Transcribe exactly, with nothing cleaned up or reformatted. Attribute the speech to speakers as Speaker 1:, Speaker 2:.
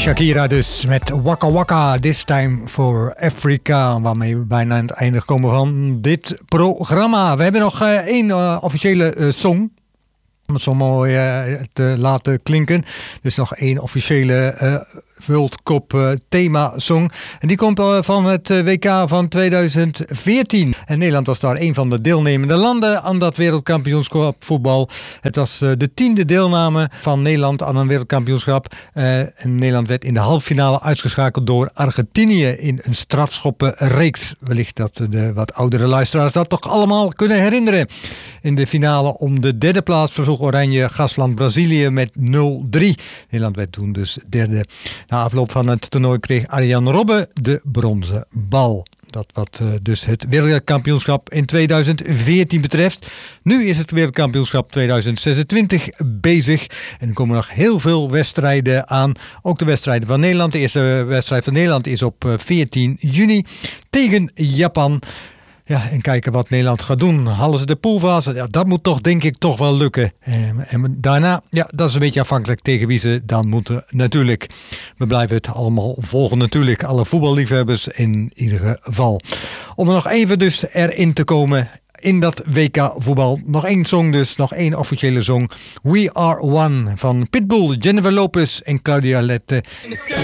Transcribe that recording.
Speaker 1: Shakira dus met Waka Waka, This Time for Africa, waarmee we bijna aan het einde komen van dit programma. We hebben nog uh, één uh, officiële uh, song, om het zo mooi uh, te laten klinken. Dus nog één officiële uh, World Cup uh, thema-song. En die komt uh, van het uh, W K van tweeduizend veertien. En Nederland was daar een van de deelnemende landen aan dat wereldkampioenschap voetbal. Het was uh, de tiende deelname van Nederland aan een wereldkampioenschap. Uh, en Nederland werd in de halffinale uitgeschakeld door Argentinië in een strafschoppenreeks. Wellicht dat de wat oudere luisteraars dat toch allemaal kunnen herinneren. In de finale om de derde plaats versloeg Oranje gastland Brazilië met nul drie. Nederland werd toen dus derde. Na afloop van het toernooi kreeg Arjan Robben de bronzen bal. Dat wat uh, dus het wereldkampioenschap in tweeduizend veertien betreft. Nu is het wereldkampioenschap tweeduizend zesentwintig bezig. En er komen nog heel veel wedstrijden aan. Ook de wedstrijden van Nederland. De eerste wedstrijd van Nederland is op veertien juni tegen Japan. Ja, en kijken wat Nederland gaat doen. Halen ze de poolfase? Ja, dat moet toch, denk ik, toch wel lukken. En, en daarna, ja, dat is een beetje afhankelijk tegen wie ze dan moeten natuurlijk. We blijven het allemaal volgen natuurlijk. Alle voetballiefhebbers in ieder geval. Om er nog even dus erin te komen in dat W K voetbal. Nog één song dus, nog één officiële song. We Are One van Pitbull, Jennifer Lopez en Claudia Lette.